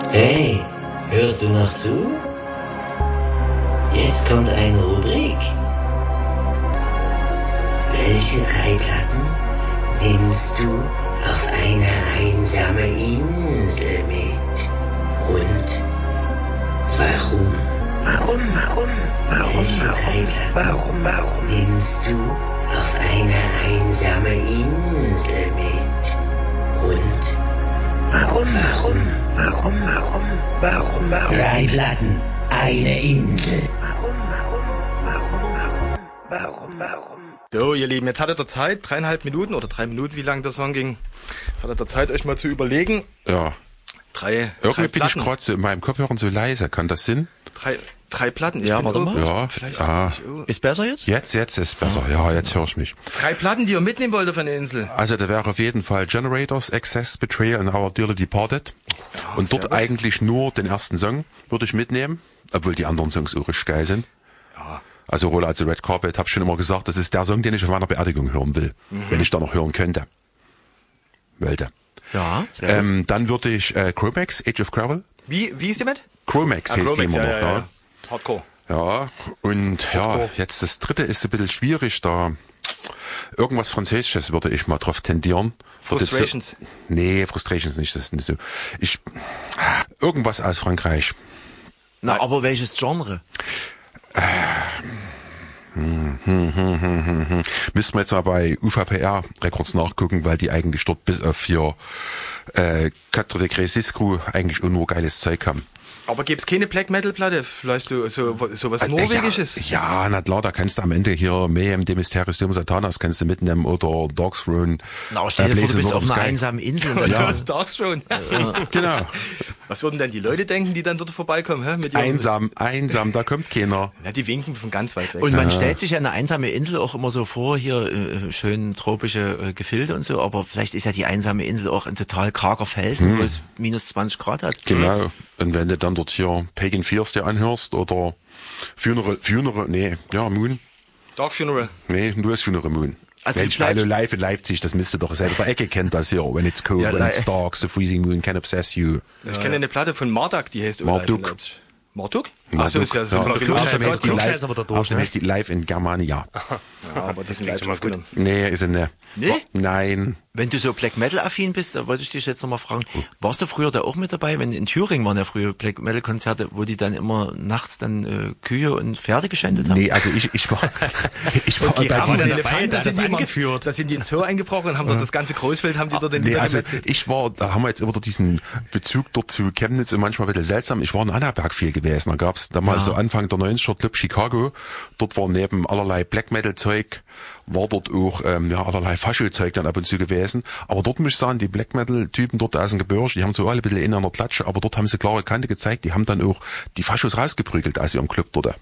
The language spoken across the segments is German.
Hey, hörst du noch zu? Jetzt kommt eine Rubrik. Welche 3 Platten nimmst du auf eine einsame Insel mit? Und warum? Welche 3 Platten nimmst du auf eine einsame Insel mit? Und warum? 3 Platten, eine Insel. Warum? So, ihr Lieben, jetzt hattet ihr Zeit, 3,5 Minuten oder 3 Minuten, wie lang der Song ging. Jetzt hattet ihr Zeit, euch mal zu überlegen. Ja. Irgendwie bin ich gerade so in meinem Kopfhörer so leise. Kann das Sinn? 3 Platten. Ja, warte mal. Ja. Vielleicht. Ist besser jetzt? Jetzt ist besser. Ja, jetzt höre ich mich. 3 Platten, die ihr mitnehmen wollt auf eine Insel. Also da wäre auf jeden Fall Generators, Excess, Betrayal and Our Dearly Departed. Ja, und dort eigentlich nur den ersten Song würde ich mitnehmen, obwohl die anderen Songs auch richtig geil sind. Ja. Also Red Carpet, hab schon immer gesagt, das ist der Song, den ich auf meiner Beerdigung hören will. Wenn ich da noch hören könnte. Wollte. Ja. Dann würde ich Chromax, Age of Gravel. Wie ist die mit? Chromax heißt die immer noch, ja. Hardcore. Ja, und ja, jetzt das dritte ist ein bisschen schwierig, da irgendwas Französisches würde ich mal drauf tendieren. Frustrations. Nee, Frustrations nicht, das ist nicht so. Irgendwas aus Frankreich. Na, aber welches Genre? Müssten wir jetzt mal bei UVPR Records nachgucken, weil die eigentlich dort bis auf hier Quatre de Crescisco eigentlich auch nur geiles Zeug haben. Aber gibt's keine Black Metal Platte? Vielleicht so was Norwegisches? Ja, na klar, da kannst du am Ende hier Mayhem de Mysterius Doom Satanas kannst du mitnehmen oder Darkthrone. Na, stell dir vor, du bist auf einer einsamen Insel. Und ja, Darkthrone. Genau. Was würden denn die Leute denken, die dann dort vorbeikommen? Hä? Mit Einsam, da kommt keiner. Ja, die winken von ganz weit weg. Und man stellt sich ja eine einsame Insel auch immer so vor, hier schön tropische Gefilde und so, aber vielleicht ist ja die einsame Insel auch ein total karger Felsen, wo es minus 20 Grad hat. Genau. Und wenn du dann dort hier Pagan Fears dir anhörst oder Moon. Dark Funeral. Nee, nur das Funeral Moon. Also Mensch, hallo, live in Leipzig, das müsste doch selbst der Ecke kennt das hier. When it's cold, when it's dark, the freezing moon can obsess you. Ich kenne eine Platte von Marduk, die heißt Marduk. Marduk? Also ist ja so außerdem heißt die Live in Germania. Ja, aber das sind gleich mal gut. Nee, ist eine. Nee? Nein. Wenn du so Black Metal affin bist, da wollte ich dich jetzt nochmal fragen, warst du früher da auch mit dabei? Wenn in Thüringen waren ja früher Black Metal Konzerte, wo die dann immer nachts dann Kühe und Pferde geschändet haben? Nee, also ich war die bei haben diesen, einen Elefant, da sind die ins Zoo eingebrochen und haben dort das ganze Großfeld, haben die dort den also da haben wir jetzt immer diesen Bezug dort zu Chemnitz und manchmal ein bisschen seltsam. Ich war in Annaberg viel gewesen. Da gab's damals so Anfang der 90er Club Chicago. Dort war neben allerlei Black Metal Zeug, war dort auch allerlei Fascho-Zeug dann ab und zu gewesen. Aber dort muss ich sagen, die Black Metal-Typen dort aus dem Gebirge, die haben so alle ein bisschen ineinander Klatsche, aber dort haben sie klare Kante gezeigt, die haben dann auch die Faschos rausgeprügelt aus ihrem Club dort.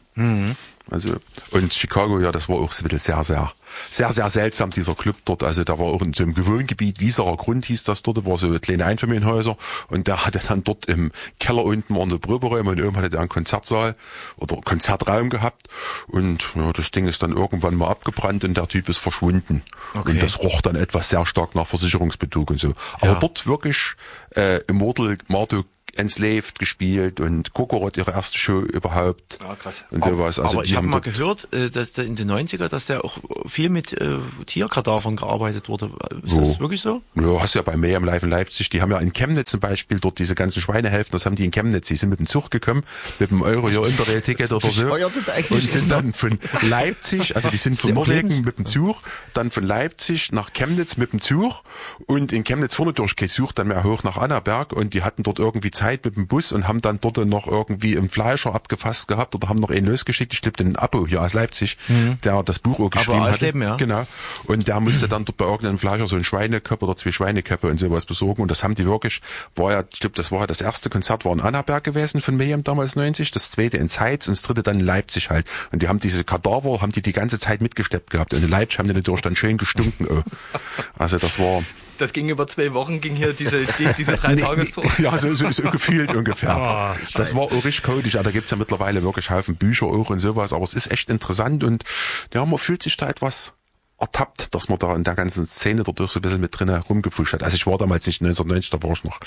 Also, und Chicago, ja, das war auch so ein bisschen sehr seltsam, dieser Club dort. Also, da war auch in so einem Wohngebiet, Wieserer Grund hieß das dort, war so kleine Einfamilienhäuser. Und der hatte dann dort im Keller unten waren so Proberäume und oben hatte der einen Konzertsaal oder Konzertraum gehabt. Und ja, das Ding ist dann irgendwann mal abgebrannt und der Typ ist verschwunden. Okay. Und das roch dann etwas sehr stark nach Versicherungsbetrug und so. Aber dort wirklich Immortal, Marduk, Enslaved gespielt und Kokorot ihre erste Show überhaupt. Ja, krass. Und sowas. Also aber ich habe mal gehört, dass der in den 90er, dass der auch viel mit Tierkadavern gearbeitet wurde. Ist das wirklich so? Ja, hast du ja bei Mayhem Live in Leipzig, die haben ja in Chemnitz zum Beispiel dort diese ganzen Schweinehälften, das haben die in Chemnitz, die sind mit dem Zug gekommen, mit dem Euro hier Interrail-Ticket oder so. Und sind dann von Leipzig, also die sind von Norwegen mit dem Zug, dann von Leipzig nach Chemnitz mit dem Zug und in Chemnitz vorne durch kein Zug, dann mehr hoch nach Annaberg und die hatten dort irgendwie Zeit mit dem Bus und haben dann dort noch irgendwie einen Fleischer abgefasst gehabt oder haben noch einen losgeschickt. Ich glaube, den Apo hier aus Leipzig, der das Buch auch geschrieben hat. Ja. Genau. Und der musste dann dort bei irgendeinem Fleischer so einen Schweineköpfe oder 2 Schweineköpfe und sowas besorgen. Und das haben die wirklich, ich glaube, das war ja das erste Konzert war in Annaberg gewesen von Mayhem damals 90, das zweite in Zeitz und das dritte dann in Leipzig halt. Und die haben diese Kadaver, die ganze Zeit mitgesteppt gehabt. Und in Leipzig haben die natürlich dann schön gestunken. Also das war... Das ging über 2 Wochen, ging hier diese 3 Tagestour. Ja, so gefühlt ungefähr. Das war auch richtig codisch. Da gibt's ja mittlerweile wirklich Haufen Bücher auch und sowas. Aber es ist echt interessant und ja, man fühlt sich da etwas ertappt, dass man da in der ganzen Szene dadurch so ein bisschen mit drinnen rumgepfuscht hat. Also ich war damals nicht 1990, da war ich noch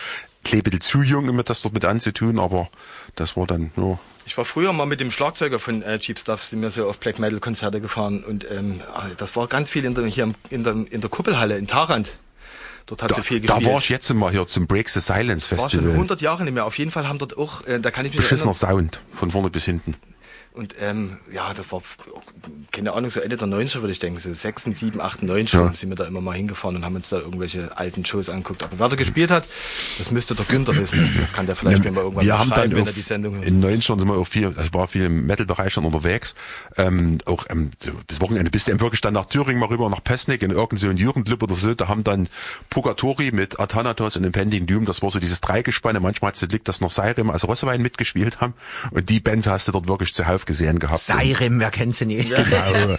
ein bisschen zu jung, um mir das dort mit anzutun, aber das war dann, ja. Ich war früher mal mit dem Schlagzeuger von Cheap Stuff, sind wir so auf Black Metal Konzerte gefahren und das war ganz viel hier in der Kuppelhalle in Tarant. Dort hat sie viel gespielt. Da war ich jetzt mal hier zum Break the Silence War Festival. schon 100 Jahre nicht mehr. Auf jeden Fall haben dort auch, da kann ich mich Beschissener erinnern. Sound, von vorne bis hinten. Und ja, das war, keine Ahnung, so Ende der 90er würde ich denken, so 6, 7, 8, 9 schon sind wir da immer mal hingefahren und haben uns da irgendwelche alten Shows angeguckt. Aber wer da gespielt hat, das müsste der Günther wissen. Das kann der vielleicht mal irgendwann wir haben dann wenn er die Sendung hört. in 90ern sind wir auch viel, also ich war viel im Metal-Bereich schon unterwegs, auch so bis Wochenende bist du wirklich dann nach Thüringen mal rüber nach Pößneck in irgendein so ein Jugendclub oder so, da haben dann Purgatori mit Athanatos und Impending Doom, das war so dieses Dreigespanne, manchmal hat es Glück, dass noch Seirim, also Rossewein mitgespielt haben und die Bands hast du dort wirklich zuhauf gesehen gehabt. Seirim, wer kennt sie nicht? Genau.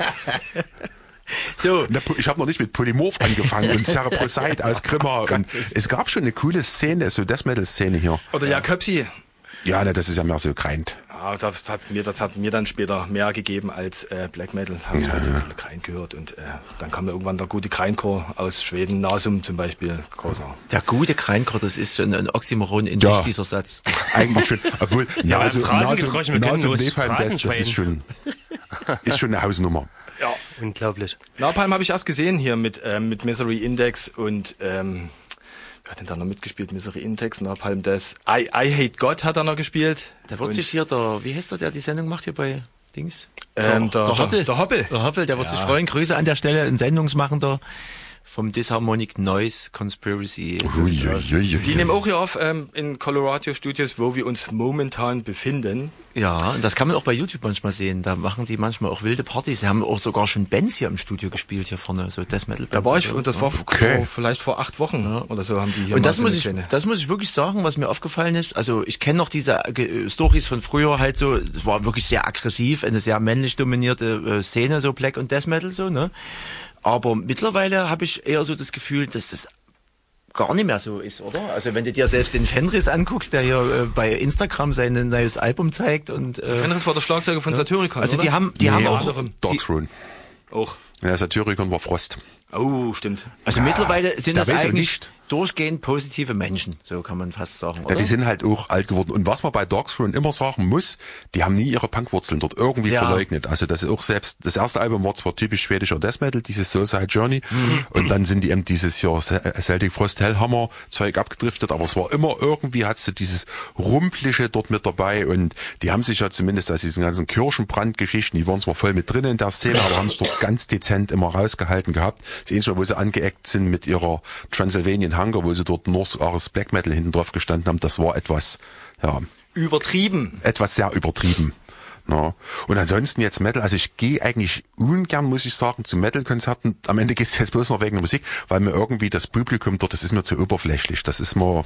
So. Ich habe noch nicht mit Polymorph angefangen und Cerebrosite aus Grimma und es gab schon eine coole Szene, so Death Metal Szene hier. Oder Jaköpsi. Ja, ne, das ist ja mehr so Grind. Ja, das hat mir dann später mehr gegeben als Black Metal. Habe ich dann so ein bisschen Grind gehört und dann kam irgendwann der gute Grindcore aus Schweden, Nasum zum Beispiel, großer. Der gute Grindcore, das ist schon ein Oxymoron in sich, dieser Satz. Eigentlich schon, obwohl Nasum Phrasen das ist schon eine Hausnummer. Ja, unglaublich. Napalm habe ich erst gesehen hier mit Misery Index und wer hat denn da noch mitgespielt? Misery Index, Napalm Death. I Hate God hat er noch gespielt. Da wird sich hier wie heißt der die Sendung macht hier bei Dings? Der Hoppel. Der Hoppel, der wird sich freuen. Grüße an der Stelle, ein Sendungsmachender vom Disharmonic Noise Conspiracy. Die nehmen auch hier auf in Colorado Studios, wo wir uns momentan befinden. Ja, und das kann man auch bei YouTube manchmal sehen. Da machen die manchmal auch wilde Partys. Sie haben auch sogar schon Bands hier im Studio gespielt, hier vorne, so Death Metal Bands. Da war ich, und das war vielleicht vor 8 Wochen oder so haben die hier. Und das muss ich wirklich sagen, was mir aufgefallen ist. Also ich kenne noch diese Storys von früher halt so. Es war wirklich sehr aggressiv, eine sehr männlich dominierte Szene, so Black und Death Metal so, ne? Aber mittlerweile habe ich eher so das Gefühl, dass das gar nicht mehr so ist, oder? Also wenn du dir selbst den Fenris anguckst, der hier bei Instagram sein neues Album zeigt und Fenris war der Schlagzeuger von Satyricon, also oder? die haben auch Darkthrone. Auch. Ja, Satyricon war Frost. Oh, stimmt. Also mittlerweile sind da das weiß ich eigentlich nicht. durchgehend positive Menschen, so kann man fast sagen, oder? Ja, die sind halt auch alt geworden. Und was man bei Darkthrone immer sagen muss, die haben nie ihre Punkwurzeln dort irgendwie verleugnet. Also das ist auch selbst, das erste Album war zwar typisch schwedischer Death Metal, dieses Suicide Journey, und dann sind die eben dieses Jahr Celtic Frost Hellhammer Zeug abgedriftet, aber es war immer irgendwie, hattest du dieses Rumpliche dort mit dabei und die haben sich ja zumindest aus diesen ganzen Kirchenbrandgeschichten, die waren zwar voll mit drin in der Szene, aber haben es dort ganz dezent immer rausgehalten gehabt. Das Einzige, wo sie angeeckt sind mit ihrer Transylvanian Hunger, wo sie dort North Ares Black Metal hinten drauf gestanden haben, das war etwas, ja, übertrieben. Etwas sehr übertrieben. Ja. Und ansonsten jetzt Metal, also ich gehe eigentlich ungern, muss ich sagen, zu Metal-Konzerten. Am Ende geht's jetzt bloß noch wegen der Musik, weil mir irgendwie das Publikum dort, das ist mir zu oberflächlich. Das ist mir...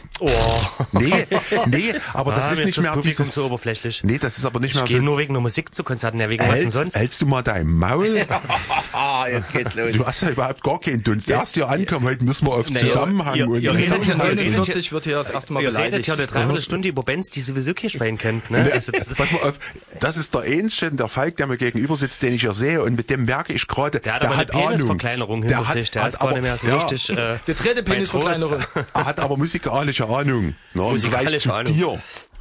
Nee, aber das ist nicht mehr Publikum zu oberflächlich. Nee, das ist aber nicht mehr so... Ich gehe nur wegen der Musik zu Konzerten, ja, wegen was denn sonst? Hältst du mal dein Maul? Jetzt geht's los. Du hast ja überhaupt gar keinen Dunst. Erst hier ankommen, heute müssen wir auf Zusammenhang und... Ihr redet hier 49 wird hier das erste Mal beleidigt. Ihr redet hier eine Dreiviertelstunde über Bands, die sowieso kein Schwein kennt, ne? Also pass mal auf, das ist der Ähnchen, der Falk, der mir gegenüber sitzt, den ich ja sehe, und mit dem merke ich gerade, der hat aber eine Penisverkleinerung hinter sich, der ist gar nicht mehr so richtig... Der dritte Penisverkleinerung. Er hat aber musikalische Ahnung. Musikalische Ahnung. Dir.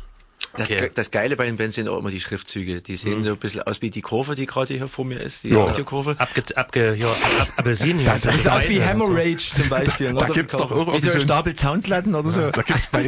Das Geile bei den Bands sind auch immer die Schriftzüge. Die sehen so ein bisschen aus wie die Kurve, die gerade hier vor mir ist, die Audiokurve. Apfelsinen hier. Das sieht aus wie Hemorrhage zum Beispiel. Da gibt's doch irgendwie so ein Stapel Zaunslatten oder so. Da gibt's bei